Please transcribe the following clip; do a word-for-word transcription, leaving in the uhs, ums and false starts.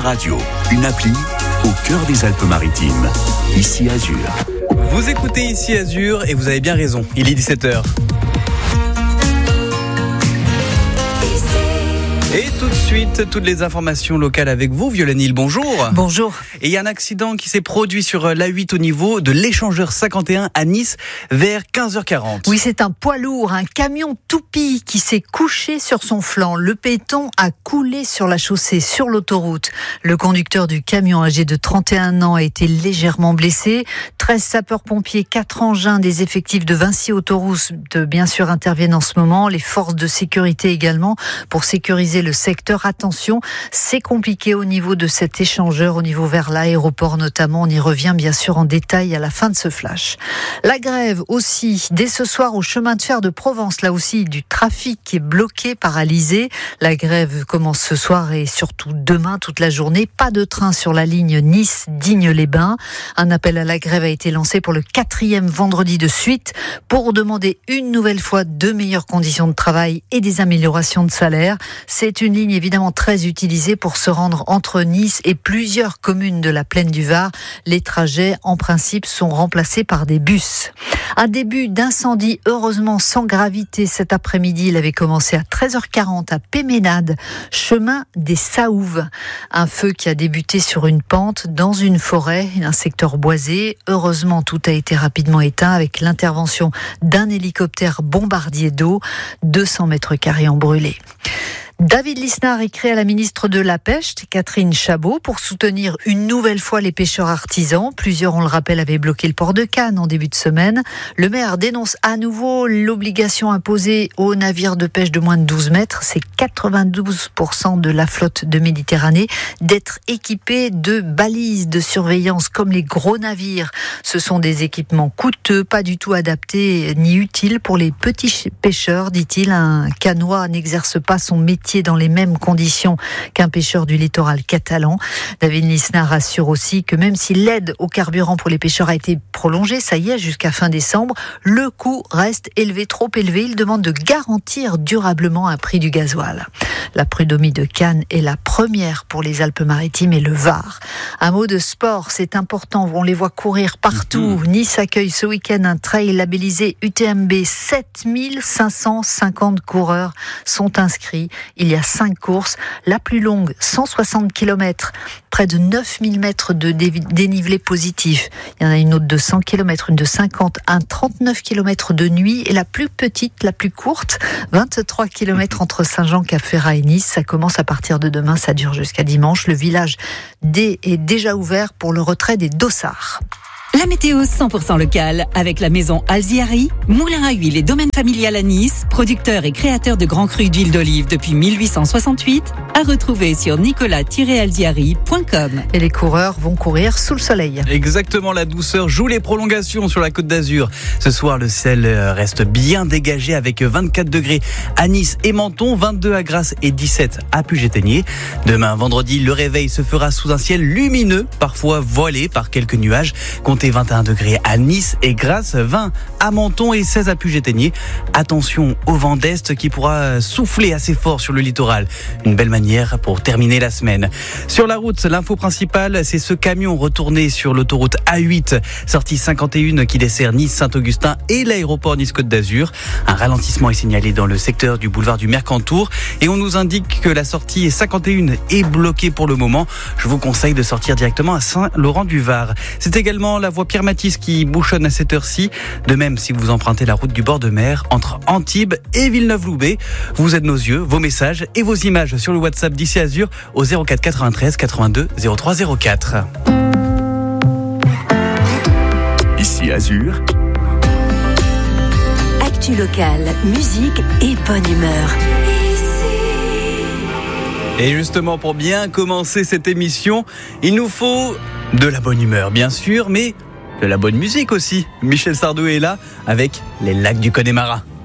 radio, une appli au cœur des Alpes-Maritimes. Ici Azur. Vous écoutez Ici Azur et vous avez bien raison. Il est dix-sept heures. Et tout de suite, toutes les informations locales avec vous, Violaine Hill, bonjour. Bonjour. Et il y a un accident qui s'est produit sur l'A huit au niveau de l'échangeur cinquante et un à Nice vers quinze heures quarante. Oui, c'est un poids lourd, un camion toupie qui s'est couché sur son flanc. Le péton a coulé sur la chaussée, sur l'autoroute. Le conducteur du camion, âgé de trente et un ans, a été légèrement blessé. treize sapeurs-pompiers, quatre engins des effectifs de Vinci Autoroutes, bien sûr, interviennent en ce moment. Les forces de sécurité également pour sécuriser le secteur. Attention, c'est compliqué au niveau de cet échangeur, au niveau vers l'aéroport notamment. On y revient bien sûr en détail à la fin de ce flash. La grève aussi, dès ce soir au chemin de fer de Provence, là aussi du trafic qui est bloqué, paralysé. La grève commence ce soir et surtout demain toute la journée. Pas de train sur la ligne Nice-Digne-les-Bains. Un appel à la grève a été lancé pour le quatrième vendredi de suite pour demander une nouvelle fois de meilleures conditions de travail et des améliorations de salaire. C'est une ligne évidemment très utilisée pour se rendre entre Nice et plusieurs communes de la plaine du Var. Les trajets, en principe, sont remplacés par des bus. Un début d'incendie, heureusement sans gravité cet après-midi. Il avait commencé à treize heures quarante à Péménade, chemin des Saouves. Un feu qui a débuté sur une pente dans une forêt, un secteur boisé. Heureusement, tout a été rapidement éteint avec l'intervention d'un hélicoptère bombardier d'eau. deux cents mètres carrés en brûlé. David Lisnard écrit à la ministre de la Pêche, Catherine Chabot, pour soutenir une nouvelle fois les pêcheurs artisans. Plusieurs, on le rappelle, avaient bloqué le port de Cannes en début de semaine. Le maire dénonce à nouveau l'obligation imposée aux navires de pêche de moins de douze mètres. C'est quatre-vingt-douze pour cent de la flotte de Méditerranée d'être équipés de balises de surveillance comme les gros navires. Ce sont des équipements coûteux, pas du tout adaptés ni utiles pour les petits pêcheurs, dit-il. Un canoë n'exerce pas son métier dans les mêmes conditions qu'un pêcheur du littoral catalan. David Lisnard assure aussi que même si l'aide au carburant pour les pêcheurs a été prolongée, ça y est, jusqu'à fin décembre, le coût reste élevé, trop élevé. Il demande de garantir durablement un prix du gasoil. La prud'homie de Cannes est la première pour les Alpes-Maritimes et le Var. Un mot de sport, c'est important, on les voit courir partout. Mmh. Nice accueille ce week-end un trail labellisé U T M B. sept mille cinq cent cinquante coureurs sont inscrits. Il y a cinq courses. La plus longue, cent soixante kilomètres, près de neuf mille mètres de dénivelé positif. Il y en a une autre de cent kilomètres, une de cinquante, un trente-neuf kilomètres de nuit. Et la plus petite, la plus courte, vingt-trois kilomètres entre Saint-Jean-Cap-Ferrat et Nice. Ça commence à partir de demain, ça dure jusqu'à dimanche. Le village D est déjà ouvert pour le retrait des dossards. La météo cent pour cent locale avec la maison Alziari, moulin à huile et domaine familial à Nice, producteur et créateur de grands crus d'huile d'olive depuis mille huit cent soixante-huit, à retrouver sur nicolas tiret alziari point com. Et les coureurs vont courir sous le soleil. Exactement, la douceur joue les prolongations sur la Côte d'Azur. Ce soir, le ciel reste bien dégagé avec vingt-quatre degrés à Nice et Menton, vingt-deux à Grasse et dix-sept à Puget-Théniers. Demain, vendredi, le réveil se fera sous un ciel lumineux, parfois voilé par quelques nuages. Comptez vingt et un degrés à Nice et Grasse, vingt à Menton et seize à Puget-Théniers. Attention au vent d'est qui pourra souffler assez fort sur le littoral. Une belle manière pour terminer la semaine. Sur la route, l'info principale, c'est ce camion retourné sur l'autoroute A huit, sortie cinquante et un qui dessert Nice-Saint-Augustin et l'aéroport Nice-Côte d'Azur. Un ralentissement est signalé dans le secteur du boulevard du Mercantour et on nous indique que la sortie cinquante et un est bloquée pour le moment. Je vous conseille de sortir directement à Saint-Laurent-du-Var. C'est également la voie Pierre-Mathis qui bouchonne à cette heure-ci. De même, si vous empruntez la route du bord de mer entre Antibes et Villeneuve-Loubet, vous êtes nos yeux, vos messages et vos images sur le WhatsApp d'Ici Azur au zéro quatre quatre-vingt-treize quatre-vingt-deux zéro trois zéro quatre. Ici Azur. Actu locale, musique et bonne humeur. Et justement, pour bien commencer cette émission, il nous faut de la bonne humeur, bien sûr, mais de la bonne musique aussi. Michel Sardou est là avec les lacs du Connemara.